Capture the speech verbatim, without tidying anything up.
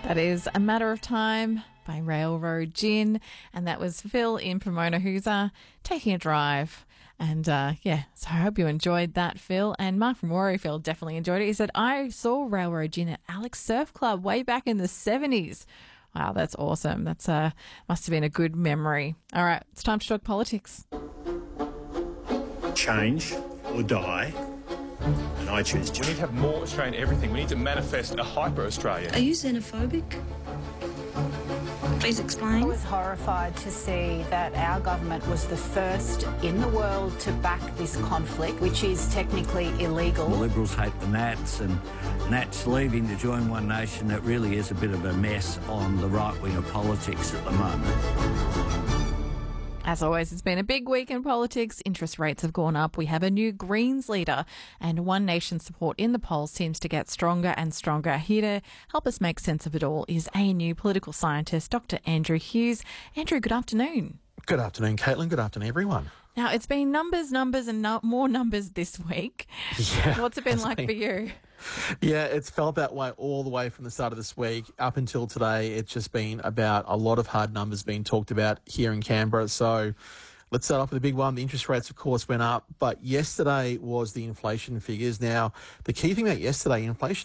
That is A Matter of Time by Railroad Gin, and that was Phil in Pomona who's uh, taking a drive. And uh, yeah, so I hope you enjoyed that, Phil. And Mark from Warriorfield definitely enjoyed it. He said, I saw Railroad Gin at Alex Surf Club way back in the seventies. Wow, that's awesome. That's uh, must have been a good memory. All right, it's time to talk politics. Change or die, and I choose change. We need to have more Australian everything. We need to manifest a hyper-Australia. Are you xenophobic? Please explain. I was horrified to see that our government was the first in the world to back this conflict, which is technically illegal. The Liberals hate the Nats, and Nats leaving to join One Nation. It really is a bit of a mess on the right wing of politics at the moment. As always, it's been a big week in politics. Interest rates have gone up. We have a new Greens leader, and One Nation support in the polls seems to get stronger and stronger. Here to help us make sense of it all is A N U political scientist Doctor Andrew Hughes. Andrew, good afternoon. Good afternoon, Caitlin. Good afternoon, everyone. Now, it's been numbers, numbers, and no- more numbers this week. Yeah, What's it been like been, for you? Yeah, it's felt that way all the way from the start of this week up until today. It's just been about a lot of hard numbers being talked about here in Canberra. So let's start off with the big one. The interest rates, of course, went up, but yesterday was the inflation figures. Now, the key thing about yesterday, inflation